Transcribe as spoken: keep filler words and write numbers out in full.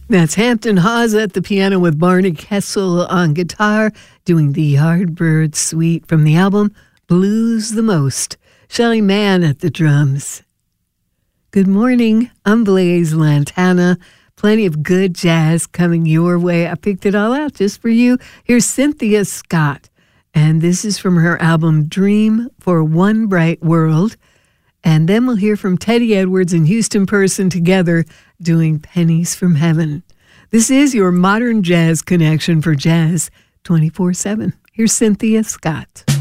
That's Hampton Hawes at the piano with Barney Kessel on guitar, doing the Yardbird Suite from the album Blues the Most. Shelly Manne at the drums. Good morning. I'm Blaise Lantana. Plenty of good jazz coming your way. I picked it all out just for you. Here's Cynthia Scott, and this is from her album Dream for One Bright World. And then we'll hear from Teddy Edwards and Houston Person together doing Pennies from Heaven. This is your modern jazz connection for Jazz twenty-four seven. Here's Cynthia Scott.